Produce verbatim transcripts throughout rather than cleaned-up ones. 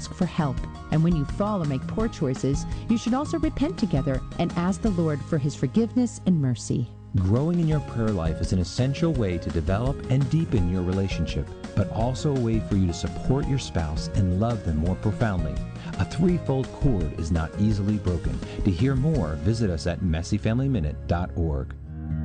ask for help. And when you fall or make poor choices, you should also repent together and ask the Lord for his forgiveness and mercy. Growing in your prayer life is an essential way to develop and deepen your relationship, but also a way for you to support your spouse and love them more profoundly. A threefold cord is not easily broken. To hear more, visit us at messy family minute dot org.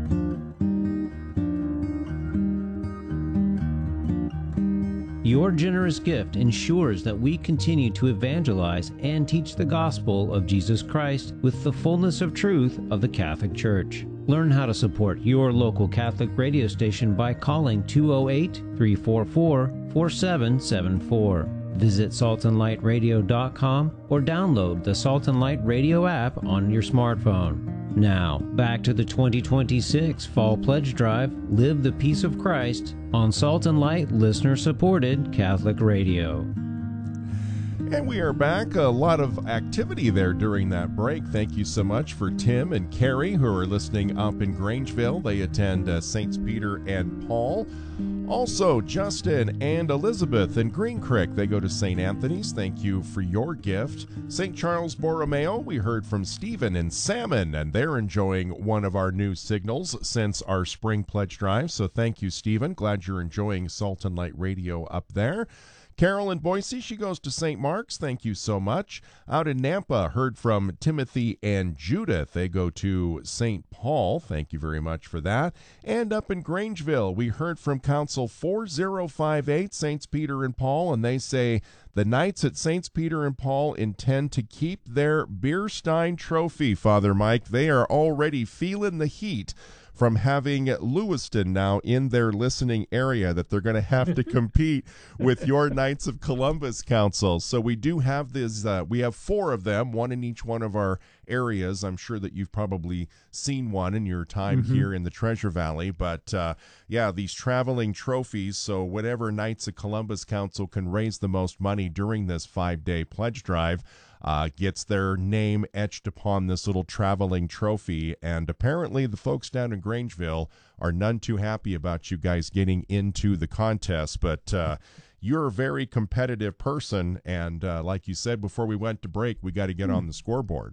Your generous gift ensures that we continue to evangelize and teach the gospel of Jesus Christ with the fullness of truth of the Catholic Church. Learn how to support your local Catholic radio station by calling two oh eight, three four four, four seven seven four. Visit salt and light radio dot com or download the Salt and Light Radio app on your smartphone. Now, back to the twenty twenty-six Fall Pledge Drive, Live the Peace of Christ, on Salt and Light listener-supported Catholic Radio. And we are back. A lot of activity there during that break. Thank you so much for Tim and Carrie, who are listening up in Grangeville. They attend uh, Saints Peter and Paul. Also, Justin and Elizabeth in Green Creek. They go to Saint Anthony's. Thank you for your gift. Saint Charles Borromeo, we heard from Stephen and Salmon, and they're enjoying one of our new signals since our spring pledge drive. So thank you, Stephen. Glad you're enjoying Salt and Light Radio up there. Carol in Boise, she goes to Saint Mark's. Thank you so much. Out in Nampa, heard from Timothy and Judith. They go to Saint Paul. Thank you very much for that. And up in Grangeville, we heard from Council four oh five eight, Saints Peter and Paul, and they say the Knights at Saints Peter and Paul intend to keep their Beerstein trophy, Father Mike. They are already feeling the heat from having Lewiston now in their listening area, that they're going to have to compete with your Knights of Columbus Council. So we do have this, uh, we have four of them, one in each one of our areas. I'm sure that you've probably seen one in your time mm-hmm. here in the Treasure Valley. But uh, yeah, these traveling trophies, so whatever Knights of Columbus Council can raise the most money during this five-day pledge drive, Uh, gets their name etched upon this little traveling trophy. And apparently the folks down in Grangeville are none too happy about you guys getting into the contest. But uh, you're a very competitive person. And uh, like you said before we went to break, we got to get on the scoreboard.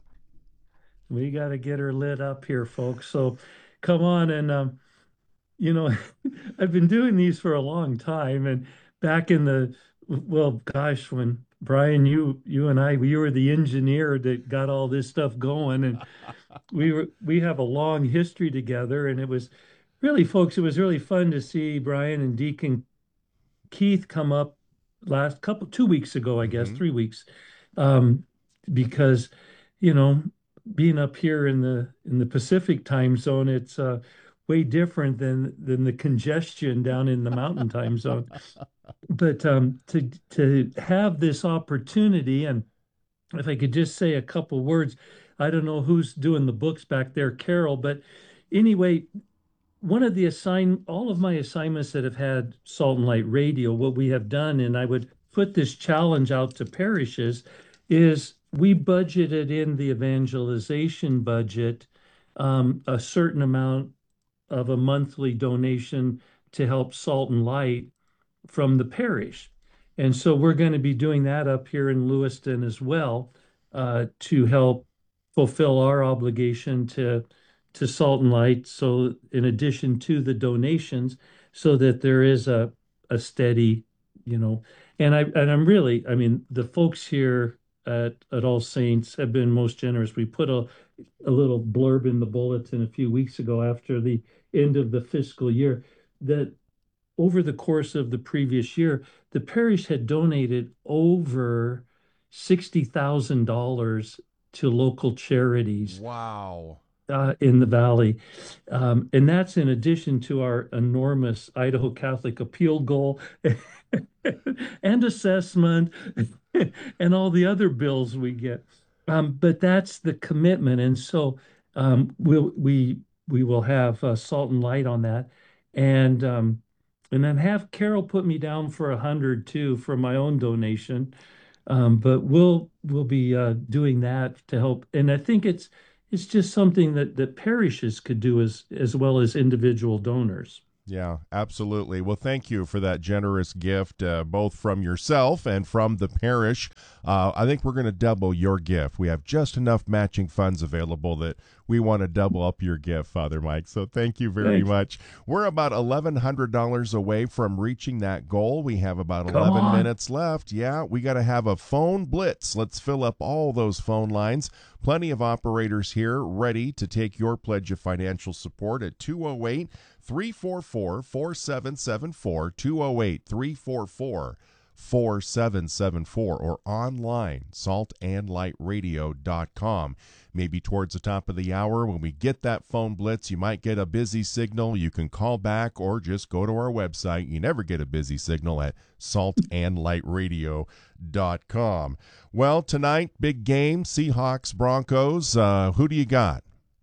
We got to get her lit up here, folks. So come on. And, um, you know, I've been doing these for a long time. And back in the, well, gosh, when Brian, you you and I, we were the engineer that got all this stuff going, and we were we have a long history together. And it was really, folks, it was really fun to see Brian and Deacon Keith come up last couple two weeks ago, I guess, mm-hmm. three weeks, um, because you know, being up here in the in the Pacific time zone, it's uh, way different than than the congestion down in the Mountain time zone. But um, to to have this opportunity, and if I could just say a couple words, I don't know who's doing the books back there, Carol, but anyway, one of the assign all of my assignments that have had Salt and Light Radio, what we have done, and I would put this challenge out to parishes, is we budgeted in the evangelization budget um, a certain amount of a monthly donation to help Salt and Light from the parish. And so we're going to be doing that up here in Lewiston as well, uh, to help fulfill our obligation to to Salt and Light. So in addition to the donations, so that there is a a steady, you know, and I and I'm really, I mean, the folks here at at All Saints have been most generous. We put a a little blurb in the bulletin a few weeks ago after the end of the fiscal year that over the course of the previous year, the parish had donated over sixty thousand dollars to local charities. Wow. Uh, in the Valley. Um, and that's in addition to our enormous Idaho Catholic appeal goal and assessment and all the other bills we get. Um, but that's the commitment. And so um, we'll, we we will have uh, Salt and Light on that. And um, and then have Carol put me down for a hundred too for my own donation. Um, but we'll we'll be uh, doing that to help. And I think it's it's just something that that parishes could do as as well as individual donors. Yeah, absolutely. Well, thank you for that generous gift, uh, both from yourself and from the parish. Uh, I think we're going to double your gift. We have just enough matching funds available that we want to double up your gift, Father Mike. So thank you very Thanks. much. We're about eleven hundred dollars away from reaching that goal. We have about Come eleven on. minutes left. Yeah, we got to have a phone blitz. Let's fill up all those phone lines. Plenty of operators here ready to take your pledge of financial support at two oh eight, three four four, four seven seven four, two oh eight, three four four, four seven seven four, or online, salt and light radio dot com. Maybe towards the top of the hour when we get that phone blitz, you might get a busy signal. You can call back or just go to our website. You never get a busy signal at salt and light radio dot com. Well, tonight, big game, Seahawks, Broncos. Uh, who do you got?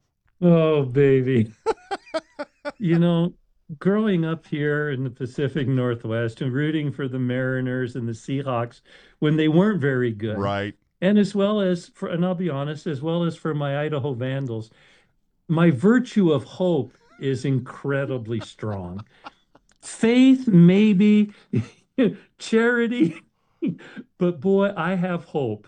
Oh, baby. You know, growing up here in the Pacific Northwest and rooting for the Mariners and the Seahawks when they weren't very good. Right. And as well as for, and I'll be honest, as well as for my Idaho Vandals, my virtue of hope is incredibly strong. Faith, maybe, charity, but boy, I have hope.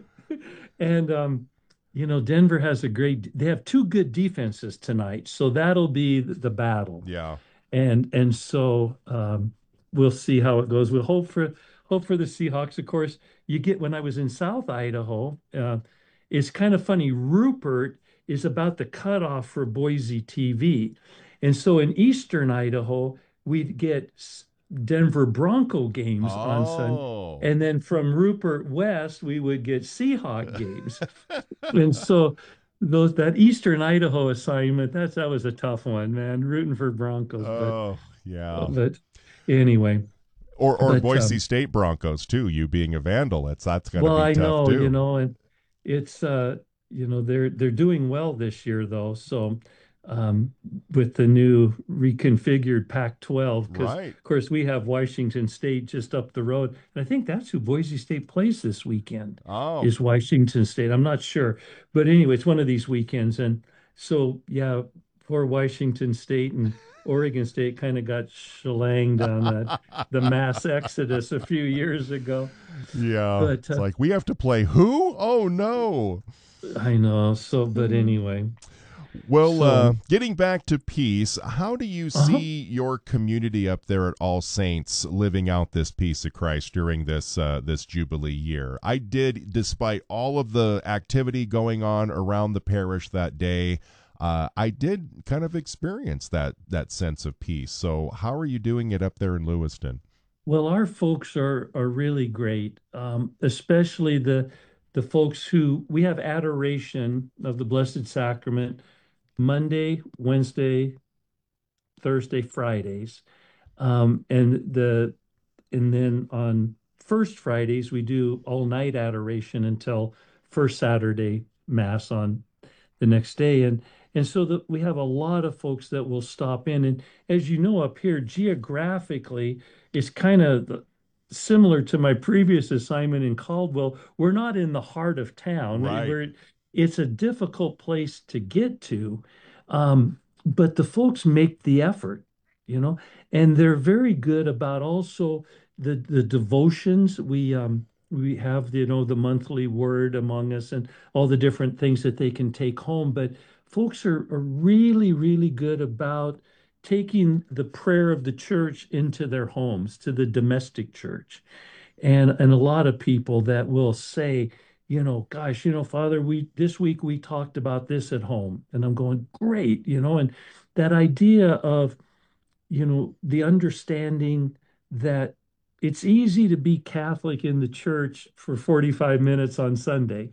And, um, you know, Denver has a great, they have two good defenses tonight. So that'll be the, the battle. Yeah. And, and so um, we'll see how it goes. We'll hope for, hope for the Seahawks. Of course, you get, when I was in South Idaho, uh, it's kind of funny. Rupert is about the cutoff for Boise T V. And so in Eastern Idaho, we'd get Denver Bronco games oh. on Sunday. And then from Rupert West, we would get Seahawk games. And so those that Eastern Idaho assignment, that's that was a tough one, man, rooting for Broncos. Oh, but, yeah. But anyway. Or or but, Boise um, State Broncos, too, you being a Vandal. That's, that's going to well, be I tough, know, too. you know, and it's, uh, you know, they're they're doing well this year, though. So um, with the new reconfigured Pac twelve, because, Right. of course, we have Washington State just up the road. And I think that's who Boise State plays this weekend, Oh. is Washington State. I'm not sure. But anyway, it's one of these weekends. And so, yeah, poor Washington State and Oregon State kind of got shellanged on the, the mass exodus a few years ago. Yeah. But, it's uh, like, we have to play who? Oh, no. I know. So, but anyway. Well, So- uh, getting back to peace, how do you Uh-huh. see your community up there at All Saints living out this peace of Christ during this uh, this Jubilee year? I did, despite all of the activity going on around the parish that day, uh, I did kind of experience that that sense of peace. So how are you doing it up there in Lewiston? Well, our folks are are really great, um, especially the the folks who we have adoration of the Blessed Sacrament Monday, Wednesday, Thursday, Fridays, um, and the and then on first Fridays we do all night adoration until first Saturday Mass on the next day, and and so that we have a lot of folks that will stop in, and as you know, up here geographically, it's kind of similar to my previous assignment in Caldwell. We're not in the heart of town. Right. We're, it's a difficult place to get to, um, but the folks make the effort, you know, and they're very good about also the the devotions. We um, we have, you know, the monthly word among us and all the different things that they can take home. But folks are, are really, really good about taking the prayer of the church into their homes, to the domestic church. And and a lot of people that will say, you know, gosh, you know, Father, we this week we talked about this at home. And I'm going, great, you know, and that idea of, you know, the understanding that it's easy to be Catholic in the church for forty-five minutes on Sunday.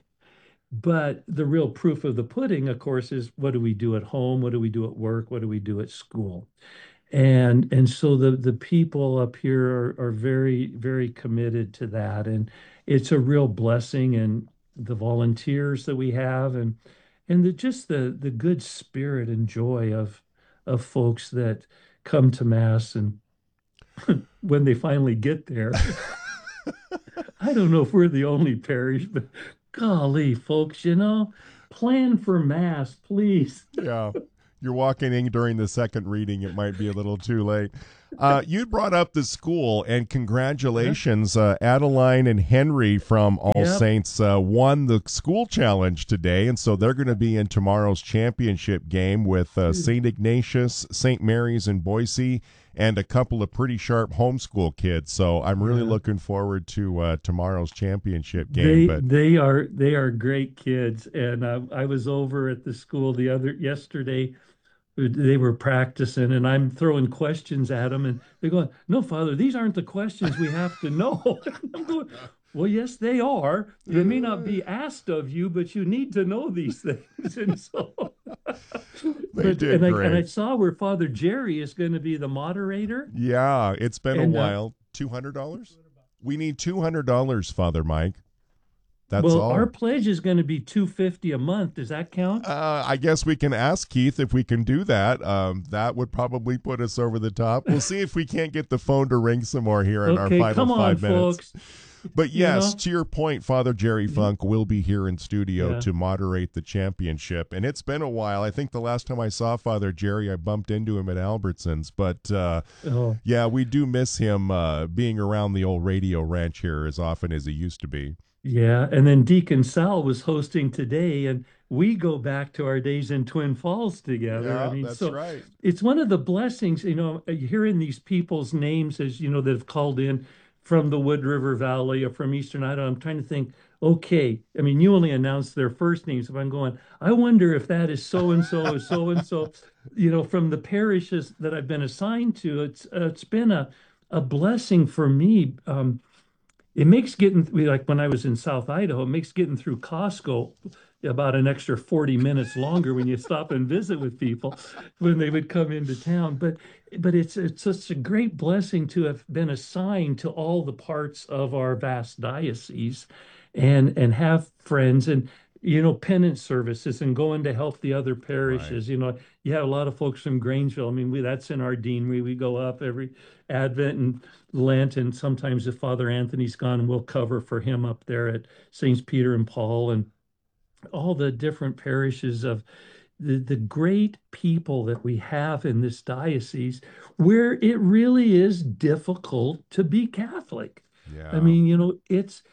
But the real proof of the pudding, of course, is what do we do at home? What do we do at work? What do we do at school? And and so the the people up here are, are very, very committed to that. And it's a real blessing, and the volunteers that we have, and and the just the the good spirit and joy of of folks that come to Mass, and when they finally get there. I don't know if we're the only parish, but golly, folks, you know, plan for Mass, please. Yeah. you're walking in during the second reading, it might be a little too late. Uh, you brought up the school, and congratulations. Uh, Adeline and Henry from All Yep. Saints uh, won the school challenge today, and so they're going to be in tomorrow's championship game with uh, Saint Ignatius, Saint Mary's in Boise, and a couple of pretty sharp homeschool kids. So I'm really Yeah. looking forward to uh, tomorrow's championship game. They But they are they are great kids, and uh, I was over at the school the other yesterday. They were practicing, and I'm throwing questions at them, and they're going, "No, Father, these aren't the questions we have to know." I'm going, "Well, yes, they are. They may not be asked of you, but you need to know these things." And so, They but did and I great. and I saw where Father Jerry is going to be the moderator. yeah, it's been And, a uh, while. two hundred dollars? We need two hundred dollars, Father Mike. That's well, all. our pledge is going to be two fifty a month. Does that count? Uh, I guess we can ask Keith if we can do that. Um, that would probably put us over the top. We'll see if we can't get the phone to ring some more here in Okay, our final come on, five minutes. folks. But You yes, know? to your point, Father Jerry Funk will be here in studio Yeah. to moderate the championship. And it's been a while. I think the last time I saw Father Jerry, I bumped into him at Albertsons. But uh, Oh. yeah, we do miss him uh, being around the old radio ranch here as often as he used to be. Yeah, and then Deacon Sal was hosting today, and we go back to our days in Twin Falls together. Yeah, I mean, that's so right. it's one of the blessings, you know, hearing these people's names as you know that have called in from the Wood River Valley or from Eastern Idaho. I'm trying to think, okay, I mean, you only announced their first names. If I'm going, I wonder if that is so and so, so and so, you know, from the parishes that I've been assigned to. It's uh, it's been a a blessing for me. Um, It makes getting like when I was in South Idaho, it makes getting through Costco about an extra forty minutes longer when you stop and visit with people when they would come into town. But but it's it's such a great blessing to have been assigned to all the parts of our vast diocese and and have friends and you know penance services and going to help the other parishes. You know, you have a lot of folks from Grangeville. I mean, we that's in our deanery. We go up every Advent and Lent, and sometimes if Father Anthony's gone, we'll cover for him up there at Saints Peter and Paul and all the different parishes of the, the great people that we have in this diocese where it really is difficult to be Catholic. Yeah. I mean, you know, it's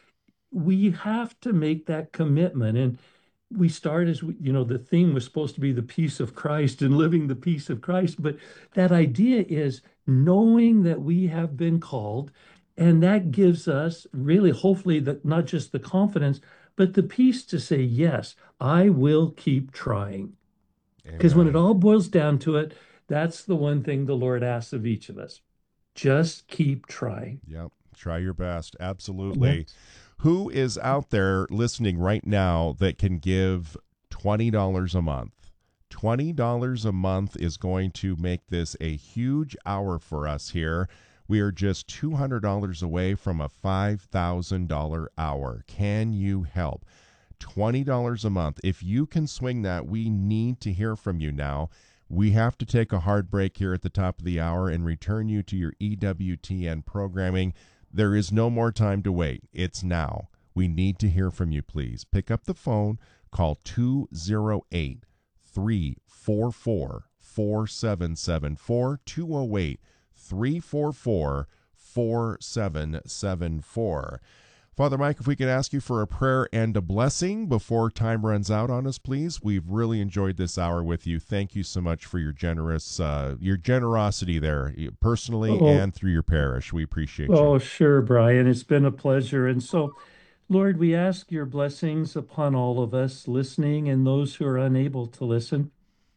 we have to make that commitment. And we start as, we- you know, the theme was supposed to be the peace of Christ and living the peace of Christ. But that idea is knowing that we have been called. And that gives us really, hopefully, that not just the confidence, but the peace to say, yes, I will keep trying. Because when it Amen. all boils down to it, that's the one thing the Lord asks of each of us. Just keep trying. Yep. Try your best. Absolutely. Yeah. Who is out there listening right now that can give twenty dollars a month? twenty dollars a month is going to make this a huge hour for us here. We are just two hundred dollars away from a five thousand dollars hour. Can you help? twenty dollars a month. If you can swing that, we need to hear from you now. We have to take a hard break here at the top of the hour and return you to your E W T N programming. There is no more time to wait. It's now. We need to hear from you, please. Pick up the phone, call two oh eight, three four four, four seven seven four, two oh eight, three four four, four seven seven four. Father Mike, if we could ask you for a prayer and a blessing before time runs out on us, please. We've really enjoyed this hour with you. Thank you so much for your generous, uh, your generosity there, personally Oh. and through your parish. We appreciate Oh, you. sure, Brian. It's been a pleasure. And so, Lord, we ask your blessings upon all of us listening and those who are unable to listen.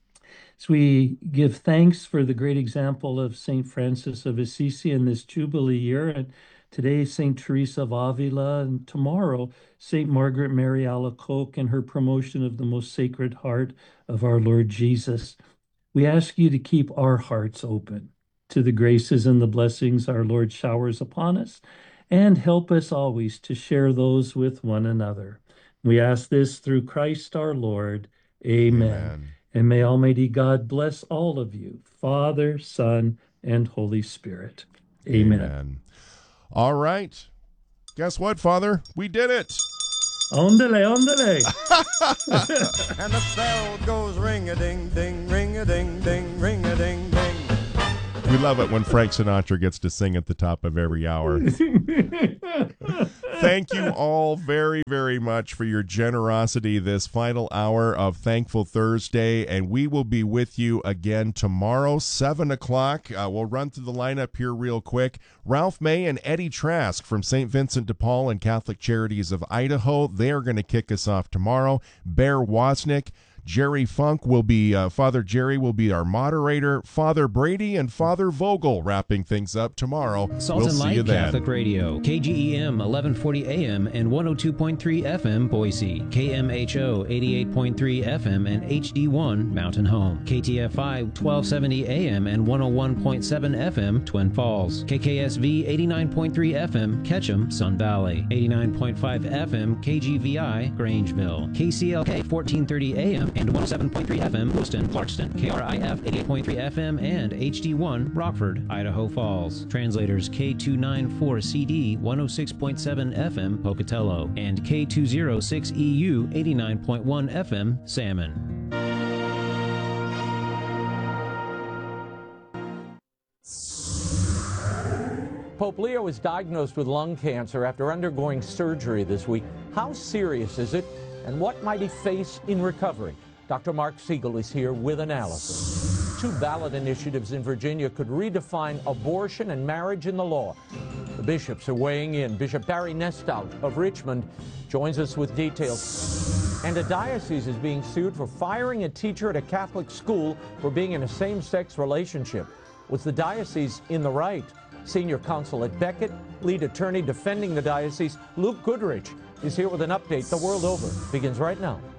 So we give thanks for the great example of Saint Francis of Assisi in this Jubilee year. And today, Saint Teresa of Avila, and tomorrow, Saint Margaret Mary Alacoque and her promotion of the most sacred heart of our Lord Jesus. We ask you to keep our hearts open to the graces and the blessings our Lord showers upon us, and help us always to share those with one another. We ask this through Christ our Lord. Amen. Amen. And may Almighty God bless all of you, Father, Son, and Holy Spirit. Amen. Amen. All right. Guess what, Father? We did it. Ondele, ondele. And the bell goes ring-a-ding-ding, ring-a-ding-ding, ring-a-ding-ding. We love it when Frank Sinatra gets to sing at the top of every hour. Thank you all very, very much for your generosity this final hour of Thankful Thursday, and we will be with you again tomorrow, seven o'clock. Uh, we'll run through the lineup here real quick. Ralph May and Eddie Trask from Saint Vincent de Paul and Catholic Charities of Idaho. They are going to kick us off tomorrow. Bear Wozniak, Jerry Funk will be, uh, Father Jerry will be our moderator. Father Brady and Father Vogel wrapping things up tomorrow. Salt we'll and see Light you then. Catholic Radio, K G E M eleven forty A M and one oh two point three F M Boise, K M H O eighty-eight point three F M and H D one Mountain Home, K T F I twelve seventy A M and one oh one point seven F M Twin Falls, K K S V eighty-nine point three F M Ketchum, Sun Valley, eighty-nine point five F M K G V I Grangeville, K C L K fourteen thirty A M and one oh seven point three F M Lewiston, Clarkston, K R I F eighty-eight point three F M and H D one Rockford, Idaho Falls. Translators K two ninety-four C D one oh six point seven F M Pocatello and K two oh six E U eighty-nine point one F M Salmon. Pope Leo is diagnosed with lung cancer after undergoing surgery this week. How serious is it, and what might he face in recovery? Doctor Mark Siegel is here with analysis. Two ballot initiatives in Virginia could redefine abortion and marriage in the law. The bishops are weighing in. Bishop Barry Nestout of Richmond joins us with details. And a diocese is being sued for firing a teacher at a Catholic school for being in a same-sex relationship. Was the diocese in the right? Senior counsel at Becket, lead attorney defending the diocese, Luke Goodrich, is here with an update. The world over begins right now.